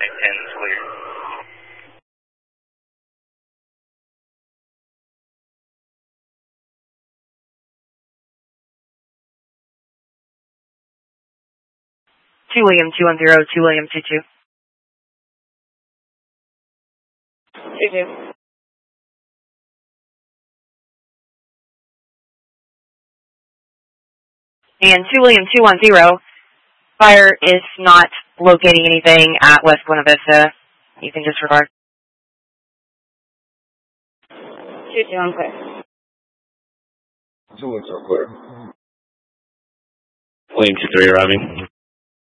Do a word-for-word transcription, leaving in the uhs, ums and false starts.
ten is clear. two William two one zero, two William two two. two two. And two William two one zero, fire is not locating anything at West Buena Vista. You can disregard. two two, I'm clear. Two looks are clear. William two three arriving.